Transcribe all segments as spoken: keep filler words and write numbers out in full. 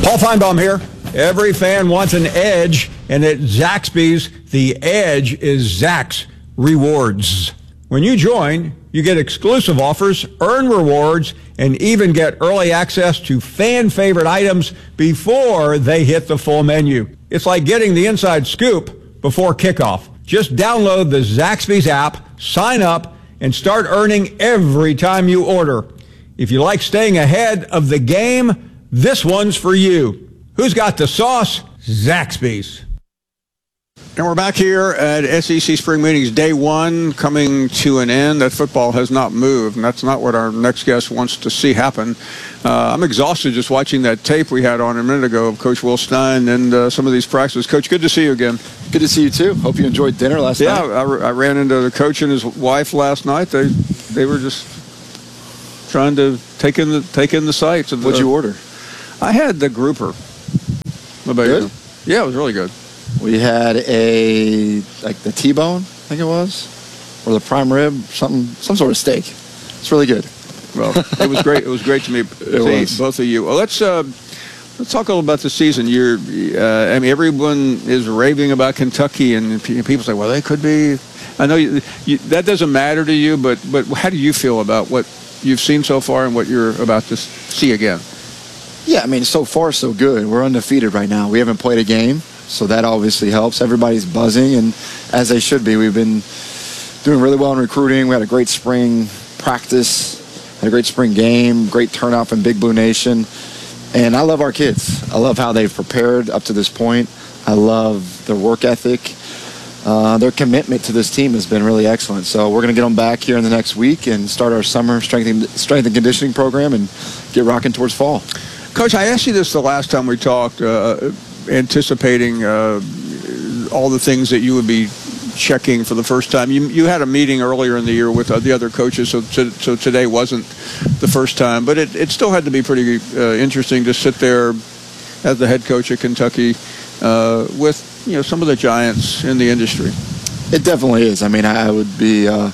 Paul Feinbaum here. Every fan wants an edge, and at Zaxby's, the edge is Zax Rewards. When you join, you get exclusive offers, earn rewards, and even get early access to fan-favorite items before they hit the full menu. It's like getting the inside scoop before kickoff. Just download the Zaxby's app, sign up, and start earning every time you order. If you like staying ahead of the game, this one's for you. Who's got the sauce? Zaxby's. And we're back here at S E C Spring Meetings, day one, coming to an end. That football has not moved, and that's not what our next guest wants to see happen. Uh, I'm exhausted just watching that tape we had on a minute ago of Coach Will Stein and uh, some of these practices. Coach, good to see you again. Good to see you, too. Hope you enjoyed dinner last yeah, night. Yeah, I, I ran into the coach and his wife last night. They they were just trying to take in the, take in the sights. Of the, What'd you order? I had the grouper. What about good? you? Yeah, it was really good. We had a, like the T-bone, I think it was, or the prime rib, something, some sort of steak. It's really good. Well, it was great. It was great to meet see both of you. Well, let's uh, let's talk a little about the season. You're, uh, I mean, everyone is raving about Kentucky, and people say, well, they could be. I know you, you, that doesn't matter to you, but but how do you feel about what you've seen so far and what you're about to see again? Yeah, I mean, so far so good. We're undefeated right now. We haven't played a game. So that obviously helps. Everybody's buzzing, and as they should be. We've been doing really well in recruiting. We had a great spring practice, had a great spring game, great turnout from Big Blue Nation. And I love our kids. I love how they've prepared up to this point. I love their work ethic. Uh, their commitment to this team has been really excellent. So we're going to get them back here in the next week and start our summer strength and, strength and conditioning program and get rocking towards fall. Coach, I asked you this the last time we talked, uh, anticipating uh, all the things that you would be checking for the first time. You you had a meeting earlier in the year with uh, the other coaches, so to, so today wasn't the first time, but it, it still had to be pretty uh, interesting to sit there as the head coach at Kentucky uh, with you know some of the giants in the industry. It definitely is. I mean, I would be uh,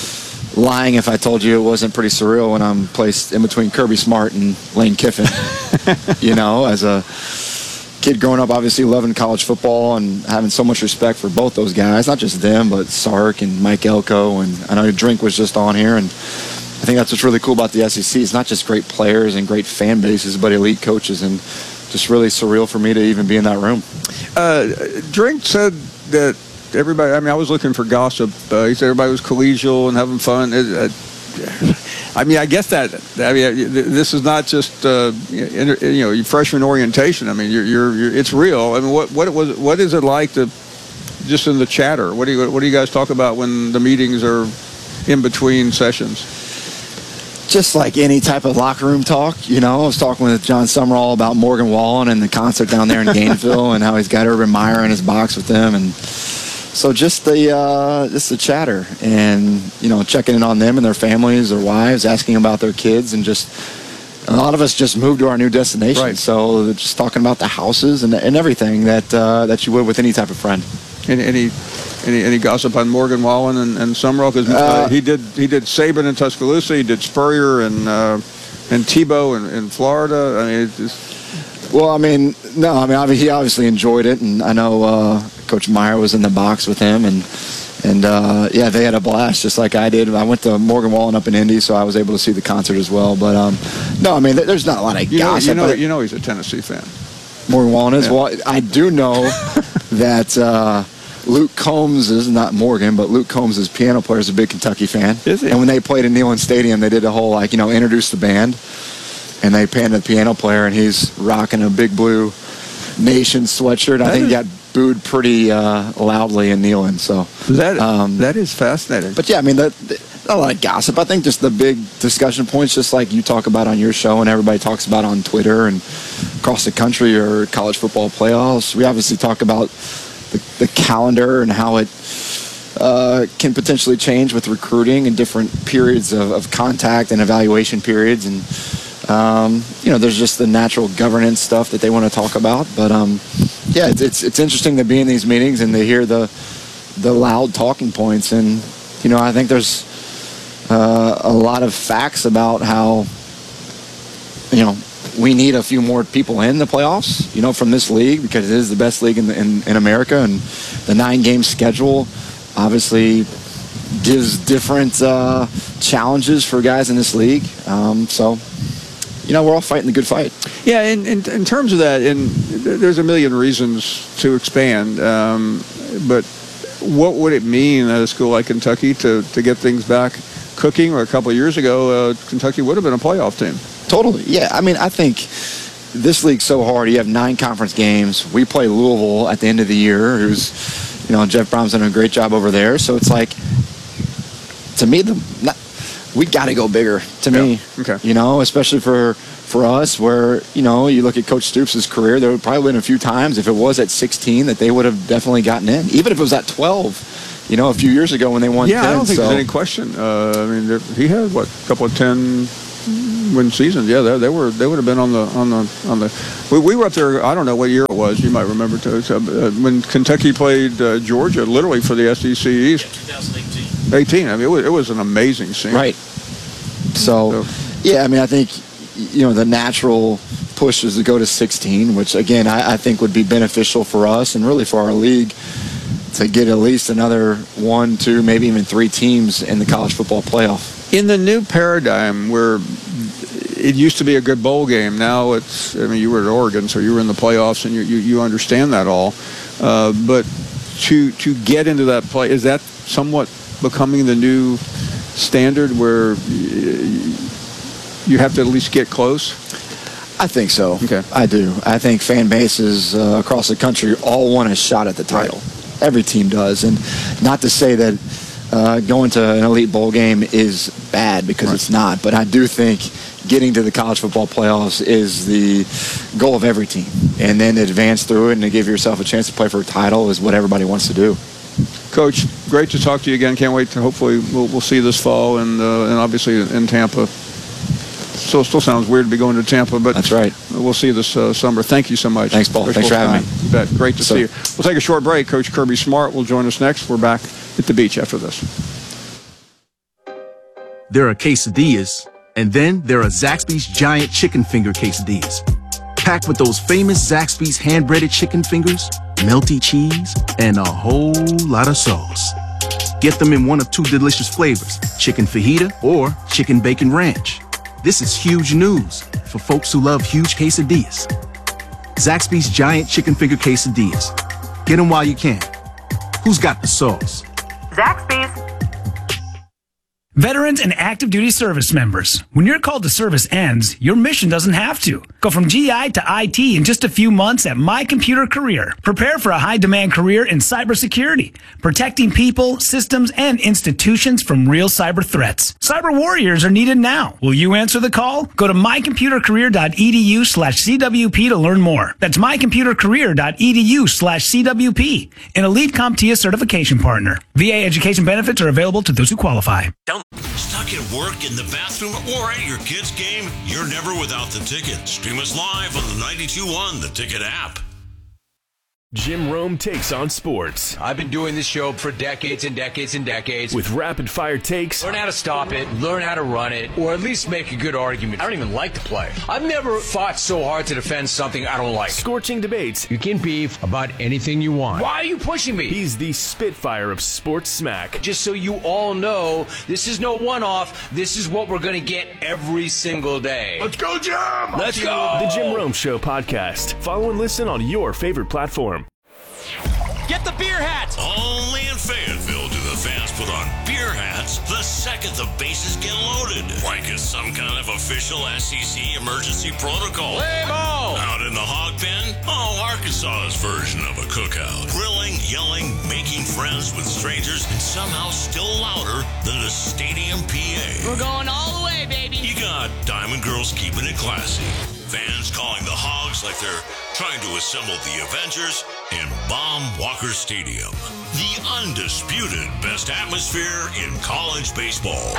lying if I told you it wasn't pretty surreal when I'm placed in between Kirby Smart and Lane Kiffin. You know, as a kid growing up, obviously loving college football and having so much respect for both those guys, not just them, but Sark and Mike Elko, and I know Drink was just on here, and I think that's what's really cool about the S E C. It's not just great players and great fan bases, but elite coaches, and just really surreal for me to even be in that room. Uh, Drink said that everybody, I mean, I was looking for gossip. Uh, he said everybody was collegial and having fun. It, uh, I mean, I guess that. I mean, this is not just uh, you know freshman orientation. I mean, you're, you're, you're it's real. I mean, what what was what is it like to just in the chatter? What do you what do you guys talk about when the meetings are in between sessions? Just like any type of locker room talk, you know. I was talking with John Summerall about Morgan Wallen and the concert down there in Gainesville, and how he's got Urban Meyer in his box with them, and. So just the uh, just the chatter, and you know, checking in on them and their families, their wives, asking about their kids, and just a lot of us just moved to our new destination. Right. So just talking about the houses and, and everything that uh, that you would with any type of friend. Any any any, any gossip on Morgan Wallen and, and Summerall? Because uh, uh, he did he did Saban in Tuscaloosa, he did Spurrier and uh, and Tebow in, in Florida. I mean, it's just... well, I mean, no, I mean, he obviously enjoyed it, and I know. Uh, Coach Meyer was in the box with him, and and uh, yeah, they had a blast just like I did. I went to Morgan Wallen up in Indy, so I was able to see the concert as well. But um, no, I mean, there's not a lot of you gossip. Know, you know, but you know, he's a Tennessee fan. Morgan Wallen is. Yeah. Well, I do know that uh, Luke Combs is not Morgan, but Luke Combs, his piano player, is a big Kentucky fan. Is he? And when they played in Neyland Stadium, they did a whole like you know introduce the band, and they panned the piano player, and he's rocking a Big Blue Nation sweatshirt. I that think is, he got booed pretty uh, loudly in Neyland. So that um, that is fascinating. But yeah, I mean, the, the, a lot of gossip. I think just the big discussion points, just like you talk about on your show and everybody talks about on Twitter and across the country, or college football playoffs. We obviously talk about the, the calendar and how it uh, can potentially change with recruiting and different periods of, of contact and evaluation periods. And Um, you know, there's just the natural governance stuff that they want to talk about. But, um, yeah, it's, it's it's interesting to be in these meetings and to hear the the loud talking points. And, you know, I think there's uh, a lot of facts about how, you know, we need a few more people in the playoffs, you know, from this league, because it is the best league in, the, in, in America, and the nine-game schedule obviously gives different uh, challenges for guys in this league. Um, so, you know, we're all fighting the good fight. Yeah, in, in, in terms of that, and there's a million reasons to expand, um, but what would it mean at a school like Kentucky to, to get things back cooking? Or a couple of years ago, uh, Kentucky would have been a playoff team. Totally. Yeah, I mean, I think this league's so hard. You have nine conference games. We play Louisville at the end of the year, who's, you know, Jeff Brown's done a great job over there. So it's like, to me, the not, we got to go bigger, to yeah. me. Okay. You know, especially for for us, where, you know, you look at Coach Stoops' career, there would probably been a few times, if it was at sixteen, that they would have definitely gotten in. Even if it was at twelve, you know, a few years ago when they won Yeah, ten. I don't think so. there's any question. Uh, I mean, there, he had, what, a couple of ten win seasons. Yeah, they, they were they would have been on the on the on the. We, we were up there. I don't know what year it was. You might remember too. So, uh, when Kentucky played uh, Georgia, literally for the S E C East. Yeah, twenty eighteen. eighteen. I mean, it was, it was an amazing scene. Right. So, So- yeah, I mean, I think, you know, the natural push is to go to sixteen, which, again, I, I think would be beneficial for us and really for our league to get at least another one, two, maybe even three teams in the college football playoff. In the new paradigm where it used to be a good bowl game, now it's, I mean, you were at Oregon, so you were in the playoffs, and you you, you understand that all. Uh, but to to get into that play, is that somewhat becoming the new standard where you have to at least get close? I think so. Okay. I do. I think fan bases uh, across the country all want a shot at the title. Right. Every team does. And not to say that uh, going to an elite bowl game is bad, because right. it's not. But I do think getting to the college football playoffs is the goal of every team. And then to advance through it and to give yourself a chance to play for a title is what everybody wants to do. Coach, great to talk to you again. Can't wait to hopefully we'll, we'll see you this fall, and uh, and obviously in Tampa. So still sounds weird to be going to Tampa, but that's right. We'll see you this uh, summer. Thank you so much. Thanks, Paul. Coach Thanks for having time. me. You bet. Great to so, see you. We'll take a short break. Coach Kirby Smart will join us next. We're back at the beach after this. There are quesadillas, and then there are Zaxby's giant chicken finger quesadillas. Packed with those famous Zaxby's hand-breaded chicken fingers, melty cheese, and a whole lot of sauce. Get them in one of two delicious flavors, chicken fajita or chicken bacon ranch. This is huge news for folks who love huge quesadillas. Zaxby's giant chicken finger quesadillas. Get them while you can. Who's got the sauce? Zaxby's. Veterans and active duty service members, when your call to service ends, your mission doesn't have to. Go from G I to I T in just a few months at My Computer Career. Prepare for a high-demand career in cybersecurity, protecting people, systems, and institutions from real cyber threats. Cyber warriors are needed now. Will you answer the call? Go to mycomputercareer.edu slash CWP to learn more. That's mycomputercareer.edu slash CWP, an elite CompTIA certification partner. V A education benefits are available to those who qualify. Don't Stuck at work, in the bathroom, or at your kid's game? You're never without the Ticket. Stream us live on the ninety-two point one The Ticket app. Jim Rome takes on sports. I've been doing this show for decades and decades and decades. With rapid-fire takes. Learn how to stop it, learn how to run it, or at least make a good argument. I don't even like the play. I've never fought so hard to defend something I don't like. Scorching debates. You can beef about anything you want. Why are you pushing me? He's the Spitfire of sports smack. Just so you all know, this is no one-off. This is what we're going to get every single day. Let's go, Jim! Let's go! The Jim Rome Show podcast. Follow and listen on your favorite platform. Get the beer hats! Only in Fayetteville do the fans put on beer hats the second the bases get loaded. Like it's some kind of official S E C emergency protocol. Play ball! Out in the hog pen? Oh, Arkansas's version of a cookout. Grilling, yelling, making friends with strangers, and somehow still louder than the stadium P A. We're going all the way, baby! You got Diamond Girls keeping it classy. Fans calling the Hogs like they're trying to assemble the Avengers in Baum Walker Stadium. The undisputed best atmosphere in college baseball.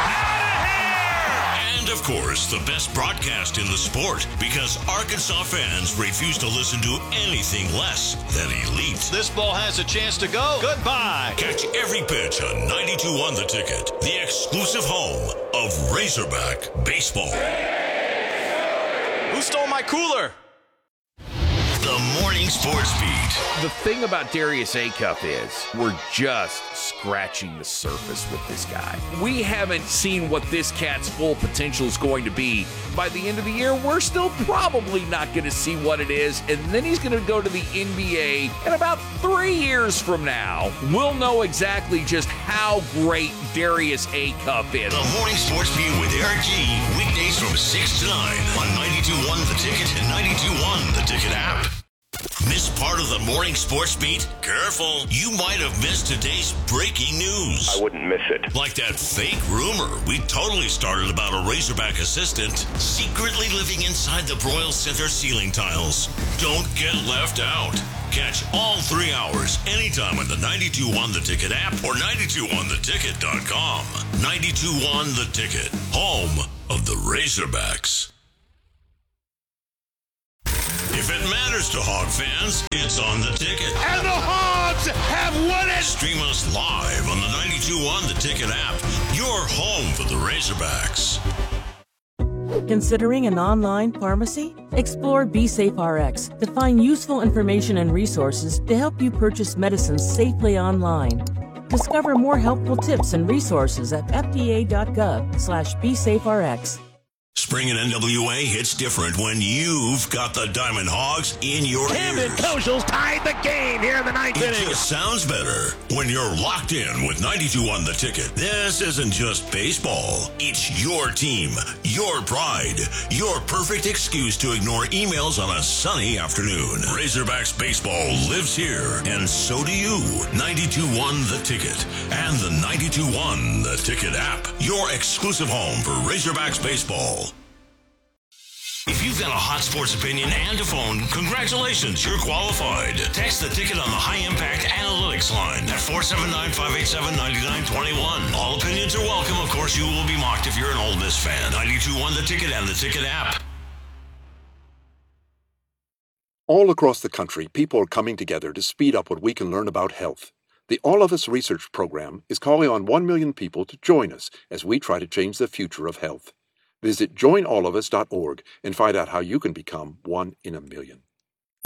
And, of course, the best broadcast in the sport, because Arkansas fans refuse to listen to anything less than elite. This ball has a chance to go. Goodbye. Catch every pitch on ninety-two point one The Ticket, the exclusive home of Razorback baseball. Who stole my Cooler. The Morning Sports Beat. The thing about Darius Acuff is we're just scratching the surface with this guy. We haven't seen what this cat's full potential is going to be. By the end of the year, we're still probably not going to see what it is, and then he's going to go to the N B A, and about three years from now, we'll know exactly just how great Darius Acuff is. The Morning Sports Beat with Eric G. Weekdays from six to nine on ninety-two point one The Ticket and ninety-two point one The Ticket app. Miss part of the Morning Sports Beat? Careful, you might have missed today's breaking news. I wouldn't miss it. Like that fake rumor we totally started about a Razorback assistant secretly living inside the Broyles Center ceiling tiles. Don't get left out. Catch all three hours anytime on the ninety-two point one The Ticket app or ninety-two point one the ticket dot com. ninety-two point one The Ticket, home of the Razorbacks. If it matters to Hog fans, it's on The Ticket. And the Hogs have won it! Stream us live on the ninety-two point one The Ticket app, your home for the Razorbacks. Considering an online pharmacy? Explore BeSafeRx to find useful information and resources to help you purchase medicines safely online. Discover more helpful tips and resources at f d a dot gov slash BeSafeRx. Spring in N W A hits different when you've got the Diamond Hogs in your Camden ears. Koshals tied the game here in the ninth It inning. just sounds better when you're locked in with ninety-two point one The Ticket. This isn't just baseball. It's your team, your pride, your perfect excuse to ignore emails on a sunny afternoon. Razorbacks baseball lives here, and so do you. ninety-two point one The Ticket and the ninety-two point one The Ticket app, your exclusive home for Razorbacks baseball. If you've got a hot sports opinion and a phone, congratulations, you're qualified. Text The Ticket on the High Impact Analytics line at four seven nine, five eight seven, nine nine two one. All opinions are welcome. Of course, you will be mocked if you're an Ole Miss fan. ninety-two point one The Ticket and The Ticket app. All across the country, people are coming together to speed up what we can learn about health. The All of Us Research Program is calling on one million people to join us as we try to change the future of health. Visit join all of us dot org and find out how you can become one in a million.